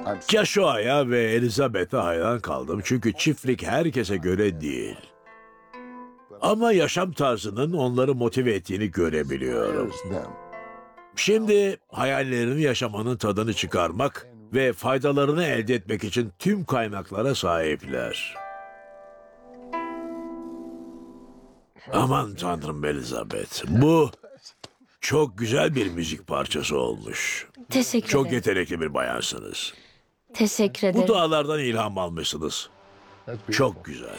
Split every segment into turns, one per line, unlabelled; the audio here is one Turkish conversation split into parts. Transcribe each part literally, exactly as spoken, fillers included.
Joshua'ya ve Elizabeth'e hayran kaldım çünkü çiftlik herkese göre değil. Ama yaşam tarzının onları motive ettiğini görebiliyorum. Şimdi hayallerini yaşamanın tadını çıkarmak ve faydalarını elde etmek için tüm kaynaklara sahipler. Aman Tanrım Elizabeth, bu çok güzel bir müzik parçası olmuş.
Teşekkür
Çok
ederim.
yetenekli bir bayansınız.
Teşekkür ederim.
Bu dağlardan ilham almışsınız. Çok güzel.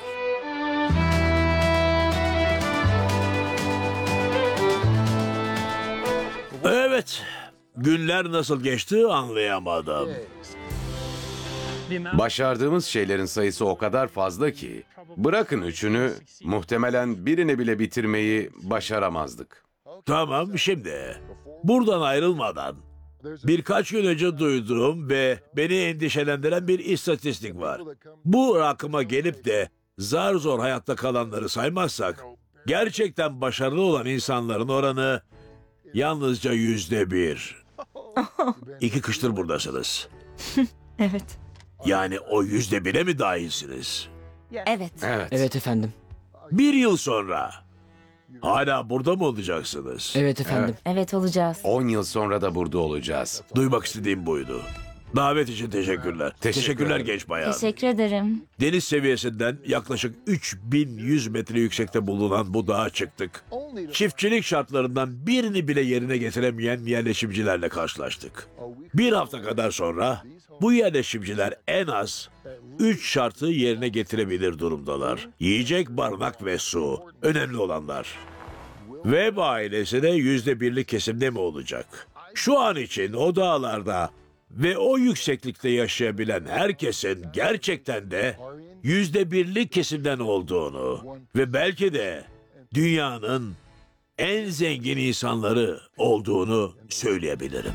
Evet, günler nasıl geçti anlayamadım.
Başardığımız şeylerin sayısı o kadar fazla ki, bırakın üçünü, muhtemelen birini bile bitirmeyi başaramazdık.
Tamam, şimdi buradan ayrılmadan birkaç gün önce duyduğum ve beni endişelendiren bir istatistik var. Bu rakıma gelip de zar zor hayatta kalanları saymazsak, gerçekten başarılı olan insanların oranı yalnızca yüzde bir. İki kıştır buradasınız.
Evet.
Yani o yüzde bire mi dahilsiniz?
Evet.
Evet.
Evet efendim.
Bir yıl sonra hala burada mı olacaksınız?
Evet efendim.
Evet olacağız.
On yıl sonra da burada olacağız.
Duymak istediğim buydu. Davet için teşekkürler.
Teşekkür
Teşekkürler
ederim.
genç bayan.
Teşekkür ederim.
Deniz seviyesinden yaklaşık üç bin yüz metre yüksekte bulunan bu dağa çıktık. Çiftçilik şartlarından birini bile yerine getiremeyen yerleşimcilerle karşılaştık. Bir hafta kadar sonra bu yerleşimciler en az üç şartı yerine getirebilir durumdalar. Yiyecek, barınak ve su. Önemli olanlar. Webb ailesi de yüzde birlik kesimde mi olacak? Şu an için o dağlarda ve o yükseklikte yaşayabilen herkesin gerçekten de yüzde birlik kesimden olduğunu ve belki de dünyanın en zengin insanları olduğunu söyleyebilirim.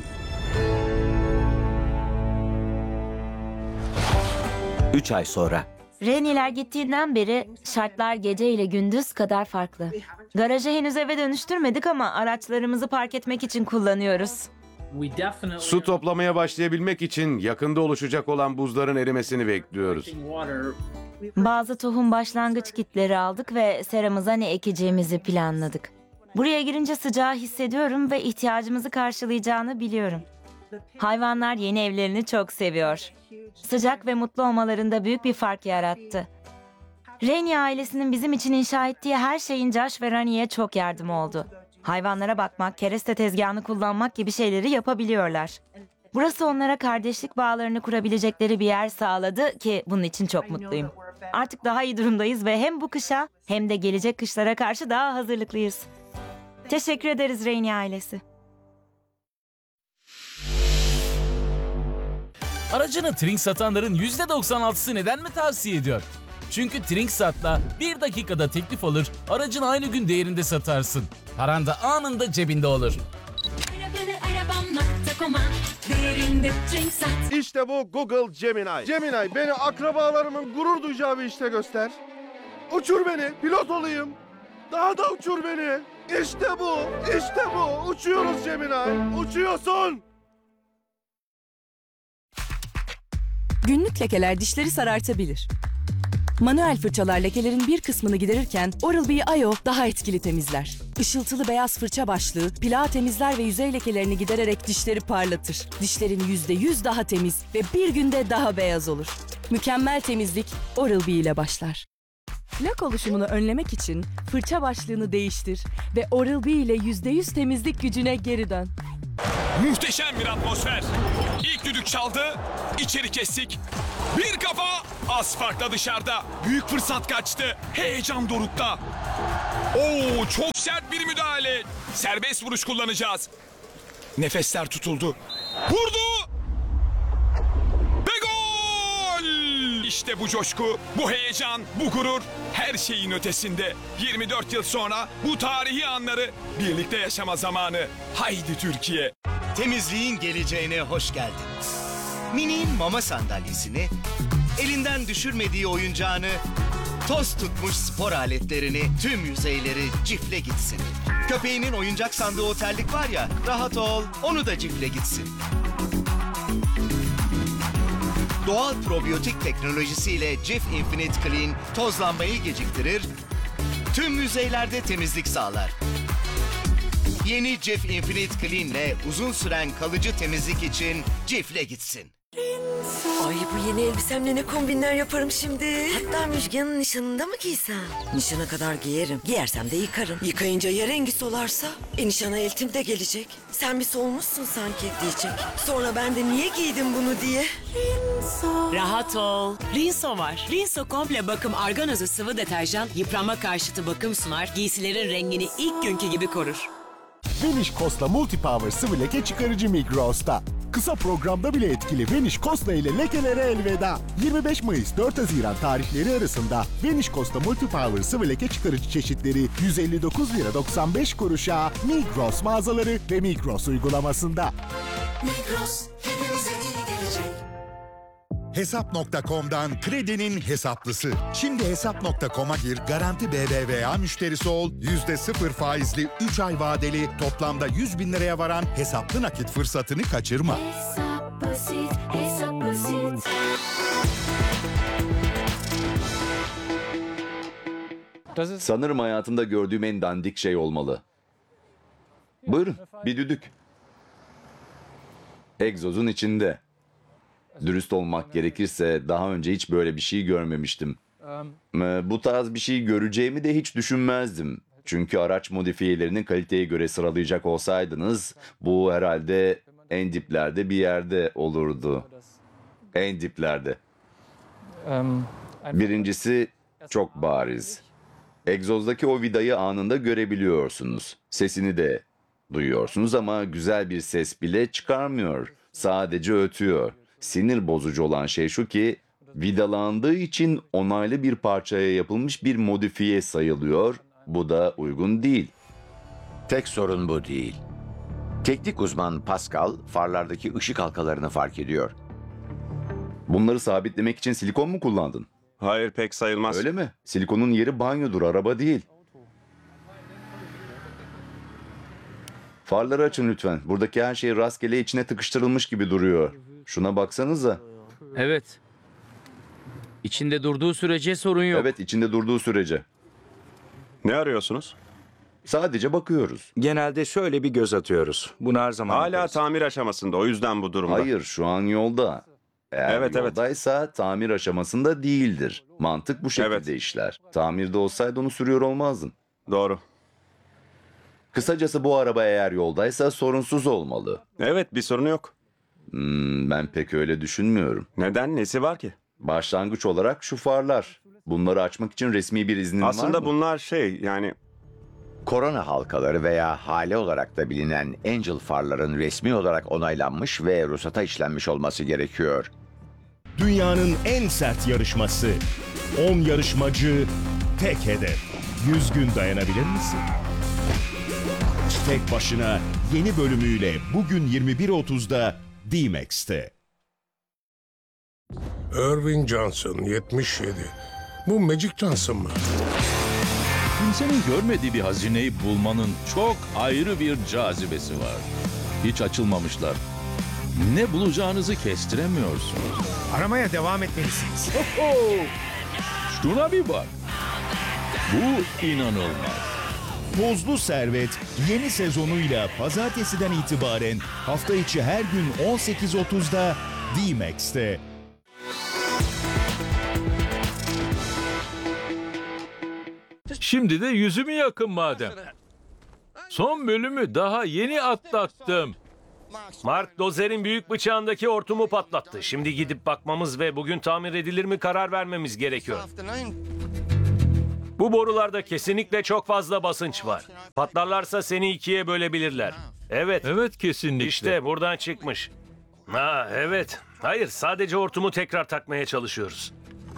Üç ay sonra.
Reniler gittiğinden beri şartlar gece ile gündüz kadar farklı. Garajı henüz eve dönüştürmedik ama araçlarımızı park etmek için kullanıyoruz.
Su toplamaya başlayabilmek için yakında oluşacak olan buzların erimesini bekliyoruz.
Bazı tohum başlangıç kitleri aldık ve seramıza ne ekeceğimizi planladık. Buraya girince sıcağı hissediyorum ve ihtiyacımızı karşılayacağını biliyorum. Hayvanlar yeni evlerini çok seviyor. Sıcak ve mutlu olmalarında büyük bir fark yarattı. Reni ailesinin bizim için inşa ettiği her şeyin Josh ve Rani'ye çok yardımı oldu. Hayvanlara bakmak, kereste tezgahını kullanmak gibi şeyleri yapabiliyorlar. Burası onlara kardeşlik bağlarını kurabilecekleri bir yer sağladı ki bunun için çok mutluyum. Artık daha iyi durumdayız ve hem bu kışa hem de gelecek kışlara karşı daha hazırlıklıyız. Teşekkür ederiz Reni ailesi.
Aracını Trink satanların yüzde doksan altısı neden mi tavsiye ediyor? Çünkü Trinksat'la bir dakikada teklif alır, aracın aynı gün değerinde satarsın. Paran da anında cebinde olur.
İşte bu Google Gemini. Gemini beni akrabalarımın gurur duyacağı bir işte göster. Uçur beni, pilot olayım. Daha da uçur beni. İşte bu, işte bu. Uçuyoruz Gemini. Uçuyorsun.
Günlük lekeler dişleri sarartabilir. Manuel fırçalar lekelerin bir kısmını giderirken Oral-B I O daha etkili temizler. Işıltılı beyaz fırça başlığı plağı temizler ve yüzey lekelerini gidererek dişleri parlatır. Dişlerin yüzde yüz daha temiz ve bir günde daha beyaz olur. Mükemmel temizlik Oral-B ile başlar. Lak oluşumunu önlemek için fırça başlığını değiştir ve Oral-B ile yüzde yüz temizlik gücüne geri dön.
Muhteşem bir atmosfer. İlk düdük çaldı, içeri kestik. Bir kafa, az farkla dışarıda. Büyük fırsat kaçtı, heyecan dorukta. Oo, çok sert bir müdahale. Serbest vuruş kullanacağız. Nefesler tutuldu. Vurdu! Ve gol! İşte bu coşku, bu heyecan, bu gurur her şeyin ötesinde. yirmi dört yıl sonra bu tarihi anları birlikte yaşama zamanı. Haydi Türkiye!
Temizliğin geleceğine hoş geldiniz. Mini'nin mama sandalyesini, elinden düşürmediği oyuncağını, toz tutmuş spor aletlerini, tüm yüzeyleri cifle gitsin. Köpeğinin oyuncak sandığı o terlik var ya, rahat ol, onu da cifle gitsin. Doğal probiyotik teknolojisiyle Cif Infinite Clean tozlanmayı geciktirir, tüm yüzeylerde temizlik sağlar. Yeni Cif Infinite Clean ile uzun süren kalıcı temizlik için Cif'le gitsin.
Ay bu yeni elbisemle ne kombinler yaparım şimdi. Hatta Müjgan'ın nişanında mı giysem? Nişana kadar giyerim. Giyersem de yıkarım. Yıkayınca ya rengi solarsa? E nişana eltim de gelecek. Sen bir solmuşsun sanki diyecek. Sonra ben de niye giydim bunu diye.
Rahat ol. Rinso var. Rinso komple bakım arganozu sıvı deterjan yıpranma karşıtı bakım sunar. Giysilerin rengini ilk günkü gibi korur.
Vanish Costa Multipower sıvı leke çıkarıcı Migros'ta. Kısa programda bile etkili Vanish Costa ile lekelere elveda. yirmi beş Mayıs dört Haziran tarihleri arasında Vanish Costa Multipower sıvı leke çıkarıcı çeşitleri yüz elli dokuz lira doksan beş kuruşa Migros mağazaları ve Migros uygulamasında.
Migros hepimize iyi gelecek.
Hesap nokta com'dan kredinin hesaplısı. Şimdi hesap nokta com'a gir, garanti B B V A müşterisi ol, yüzde sıfır faizli üç ay vadeli toplamda yüz bin liraya varan hesaplı nakit fırsatını kaçırma.
Hesap basit, hesap basit.
Sanırım hayatımda gördüğüm en dandik şey olmalı. Buyurun, bir düdük. Egzozun içinde. Dürüst olmak gerekirse daha önce hiç böyle bir şey görmemiştim. Ee, Bu tarz bir şey göreceğimi de hiç düşünmezdim. Çünkü araç modifiyelerinin kaliteye göre sıralayacak olsaydınız bu herhalde en diplerde bir yerde olurdu. En diplerde. Birincisi çok bariz. Egzozdaki o vidayı anında görebiliyorsunuz. Sesini de duyuyorsunuz ama güzel bir ses bile çıkarmıyor. Sadece ötüyor. Sinir bozucu olan şey şu ki vidalandığı için onaylı bir parçaya yapılmış bir modifiye sayılıyor. Bu da uygun değil.
Tek sorun bu değil. Teknik uzman Pascal farlardaki ışık halkalarını fark ediyor.
Bunları sabitlemek için silikon mu kullandın?
Hayır, pek sayılmaz.
Öyle mi? Silikonun yeri banyodur, araba değil. Farları açın lütfen. Buradaki her şey rastgele içine tıkıştırılmış gibi duruyor. Şuna baksanıza.
Evet. İçinde durduğu sürece sorun yok.
Evet, içinde durduğu sürece.
Ne arıyorsunuz?
Sadece bakıyoruz.
Genelde şöyle bir göz atıyoruz. Bunu her zaman
Hala
yaparız.
tamir aşamasında, o yüzden bu durumda.
Hayır, şu an yolda. Eğer
Evet, evet.
yoldaysa tamir aşamasında değildir. Mantık bu şekilde
Evet.
işler. Tamirde olsaydı onu sürüyor olmazdın.
Doğru.
Kısacası bu araba eğer yoldaysa sorunsuz olmalı.
Evet, bir sorunu yok.
Hmm, ben pek öyle düşünmüyorum.
Neden? Nesi var ki?
Başlangıç olarak şu farlar. Bunları açmak için resmi bir iznin var mı?
Aslında bunlar şey, yani
Korona halkaları veya hale olarak da bilinen Angel farların resmi olarak onaylanmış ve ruhsata işlenmiş olması gerekiyor.
Dünyanın en sert yarışması. on yarışmacı, tek hedef. yüz gün dayanabilir misin? Tek başına yeni bölümüyle bugün yirmi bir otuzda D-Max'te.
Irving Johnson, yetmiş yedi. Bu Magic Johnson mı?
Kimsenin görmediği bir hazineyi bulmanın çok ayrı bir cazibesi var. Hiç açılmamışlar. Ne bulacağınızı kestiremiyorsunuz.
Aramaya devam etmelisiniz.
Oho! Şuna bir bak. Bu inanılmaz.
Tozlu Servet yeni sezonuyla pazartesiden itibaren hafta içi her gün on sekiz otuzda D-Max'te.
Şimdi de yüzümü yakın madem. Son bölümü daha yeni atlattım.
Mark dozerin büyük bıçağındaki hortumu patlattı. Şimdi gidip bakmamız ve bugün tamir edilir mi karar vermemiz gerekiyor. Bu borularda kesinlikle çok fazla basınç var. Patlarlarsa seni ikiye bölebilirler. Evet.
Evet, kesinlikle.
İşte buradan çıkmış. Ha evet. Hayır, sadece hortumu tekrar takmaya çalışıyoruz.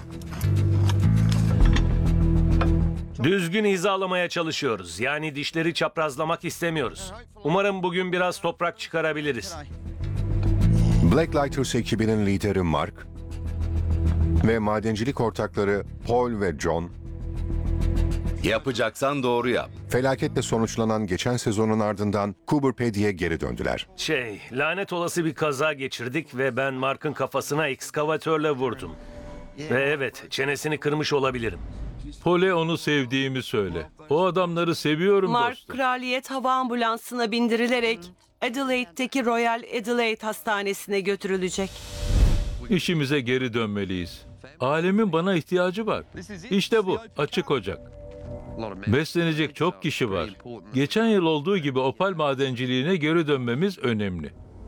Düzgün hizalamaya çalışıyoruz. Yani dişleri çaprazlamak istemiyoruz. Umarım bugün biraz toprak çıkarabiliriz.
Blacklighters ekibinin lideri Mark ve madencilik ortakları Paul ve John
Yapacaksan doğru yap.
Felaketle sonuçlanan geçen sezonun ardından Cooper Pedi'ye geri döndüler.
Şey, lanet olası bir kaza geçirdik ve ben Mark'ın kafasına ekskavatörle vurdum. Ve evet, çenesini kırmış olabilirim.
Pole onu sevdiğimi söyle. O adamları seviyorum
Mark,
dostum.
kraliyet hava ambulansına bindirilerek Adelaide'deki Royal Adelaide Hastanesi'ne götürülecek.
İşimize geri dönmeliyiz. Alemin bana ihtiyacı var. İşte bu, açık ocak. Beslenecek çok kişi var. Geçen yıl olduğu gibi opal madenciliğine geri dönmemiz önemli.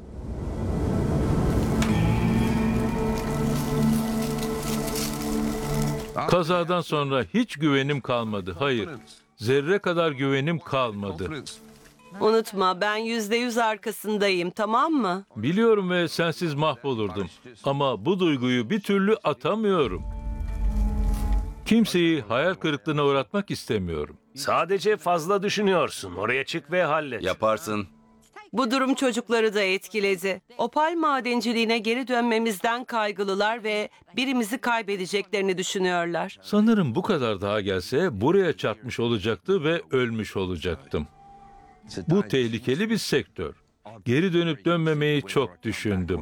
Kazadan sonra hiç güvenim kalmadı. Hayır, zerre kadar güvenim kalmadı.
Unutma, ben yüzde yüz arkasındayım, tamam mı?
Biliyorum ve sensiz mahvolurdum. Ama bu duyguyu bir türlü atamıyorum. Kimseyi hayal kırıklığına uğratmak istemiyorum.
Sadece fazla düşünüyorsun. Oraya çık ve hallet.
Yaparsın.
Bu durum çocukları da etkiledi. Opal madenciliğine geri dönmemizden kaygılılar ve birimizi kaybedeceklerini düşünüyorlar.
Sanırım bu kadar daha gelse buraya çarpmış olacaktı ve ölmüş olacaktım. Bu tehlikeli bir sektör. Geri dönüp dönmemeyi çok düşündüm.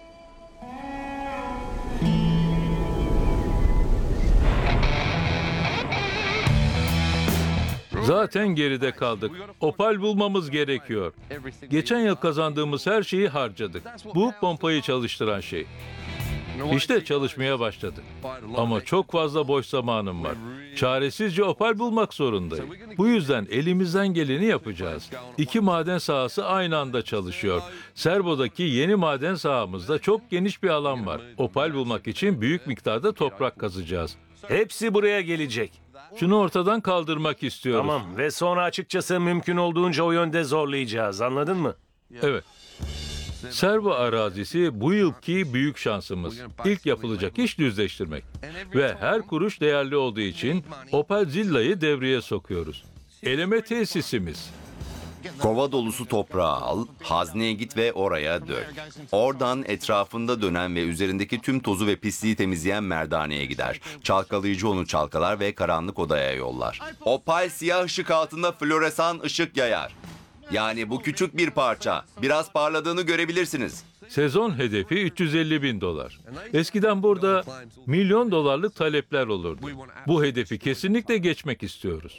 Zaten geride kaldık. Opal bulmamız gerekiyor. Geçen yıl kazandığımız her şeyi harcadık. Bu pompayı çalıştıran şey. İşte çalışmaya başladı. Ama çok fazla boş zamanım var. Çaresizce opal bulmak zorundayım. Bu yüzden elimizden geleni yapacağız. İki maden sahası aynı anda çalışıyor. Serbo'daki yeni maden sahamızda çok geniş bir alan var. Opal bulmak için büyük miktarda toprak kazacağız.
Hepsi buraya gelecek.
Şunu ortadan kaldırmak istiyoruz.
Tamam ve sonra açıkçası mümkün olduğunca o yönde zorlayacağız. Anladın mı?
Evet. Servo arazisi bu yılki büyük şansımız. İlk yapılacak iş düzleştirmek. Ve her kuruş değerli olduğu için Opal Zilla'yı devreye sokuyoruz. Eleme tesisimiz.
Kova dolusu toprağı al, hazneye git ve oraya dök. Oradan etrafında dönen ve üzerindeki tüm tozu ve pisliği temizleyen merdaneye gider. Çalkalayıcı onu çalkalar ve karanlık odaya yollar. Opal siyah ışık altında floresan ışık yayar. Yani bu küçük bir parça. Biraz parladığını görebilirsiniz.
Sezon hedefi üç yüz elli bin dolar. Eskiden burada milyon dolarlık talepler olurdu. Bu hedefi kesinlikle geçmek istiyoruz.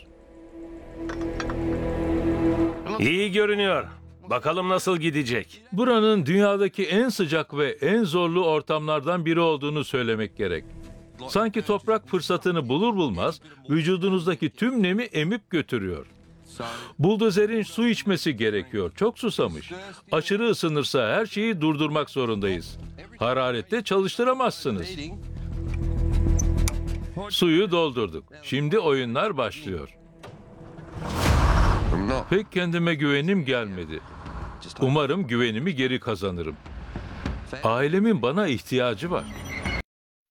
İyi görünüyor. Bakalım nasıl gidecek.
Buranın dünyadaki en sıcak ve en zorlu ortamlardan biri olduğunu söylemek gerek. Sanki toprak fırsatını bulur bulmaz vücudunuzdaki tüm nemi emip götürüyor. Buldozerin su içmesi gerekiyor. Çok susamış. Aşırı ısınırsa her şeyi durdurmak zorundayız. Hararette çalıştıramazsınız. Suyu doldurduk. Şimdi oyunlar başlıyor. Pek kendime güvenim gelmedi. Umarım güvenimi geri kazanırım. Ailemin bana ihtiyacı var.